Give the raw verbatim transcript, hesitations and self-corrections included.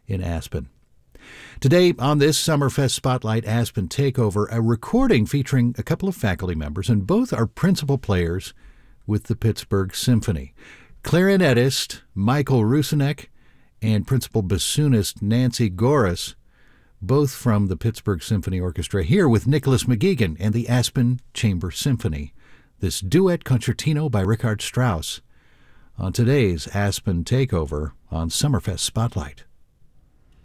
in Aspen. Today on this Summerfest Spotlight Aspen Takeover, a recording featuring a couple of faculty members, and both are principal players with the Pittsburgh Symphony. Clarinetist Michael Rusinek and principal bassoonist Nancy Goris, both from the Pittsburgh Symphony Orchestra, here with Nicholas McGeegan and the Aspen Chamber Symphony. This duet concertino by Richard Strauss on today's Aspen Takeover on Summerfest Spotlight.